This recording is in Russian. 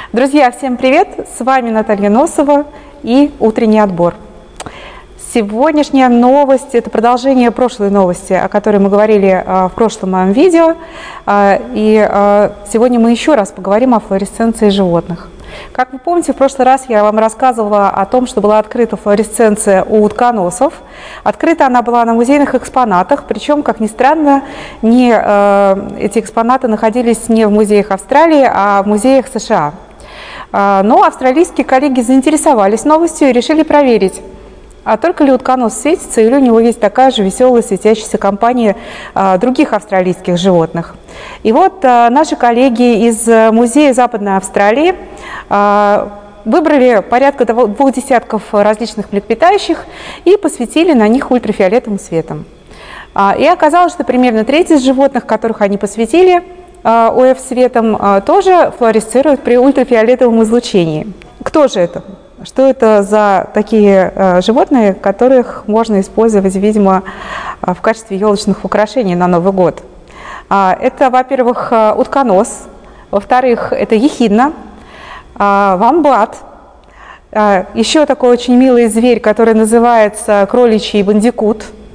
Друзья, всем привет! С вами Наталья Носова и «Утренний отбор». Сегодняшняя новость – это продолжение прошлой новости, о которой мы говорили в прошлом моем видео. И сегодня мы еще раз поговорим о флуоресценции животных. Как вы помните, в прошлый раз я вам рассказывала о том, что была открыта флуоресценция у утконосов. Открыта она была на музейных экспонатах, причем, как ни странно, эти экспонаты находились не в музеях Австралии, а в музеях США. Но австралийские коллеги заинтересовались новостью и решили проверить, а только ли утконос светится, или у него есть такая же веселая светящаяся компания других австралийских животных. И вот наши коллеги из Музея Западной Австралии выбрали порядка 2 десятков различных млекопитающих и посветили на них ультрафиолетовым светом. И оказалось, что примерно треть из животных, которых они посветили ОФ-светом, тоже флуоресцируют при ультрафиолетовом излучении. Кто же это? Что это за такие животные, которых можно использовать, видимо, в качестве елочных украшений на Новый год? Это, во-первых, утконос, во-вторых, это ехидна, вомбат, еще такой очень милый зверь, который называется кроличий бандикут.